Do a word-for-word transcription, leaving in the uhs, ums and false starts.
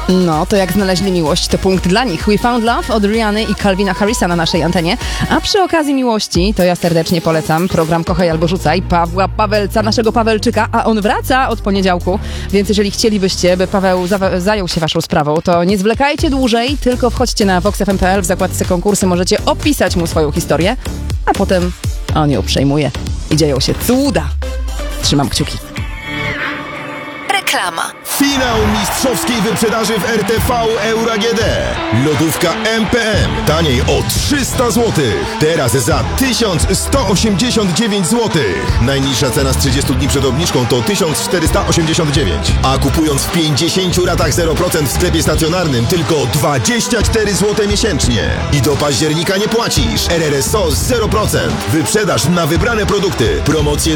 No, to jak znaleźli miłość, to punkt dla nich. We Found Love od Rihanny i Calvina Harrisa na naszej antenie. A przy okazji miłości, to ja serdecznie polecam program Kochaj albo Rzucaj Pawła Pawelca, naszego Pawelczyka, a on wraca od poniedziałku. Więc jeżeli chcielibyście, by Paweł za- zajął się waszą sprawą, to nie zwlekajcie dłużej, tylko wchodźcie na vox f m kropka p l, w zakładce konkursy możecie opisać mu swoją historię, a potem on ją przejmuje i dzieją się cuda. Trzymam kciuki. Reklama. Finał mistrzowskiej wyprzedaży w R T V Euro A G D. Lodówka M P M. Taniej o trzysta złotych. Teraz za tysiąc sto osiemdziesiąt dziewięć złotych. Najniższa cena z trzydziestu dni przed obniżką to tysiąc czterysta osiemdziesiąt dziewięć. A kupując w pięćdziesięciu ratach zero procent w sklepie stacjonarnym tylko dwadzieścia cztery złote miesięcznie. I do października nie płacisz. R R S O zero procent. Wyprzedaż na wybrane produkty. Promocje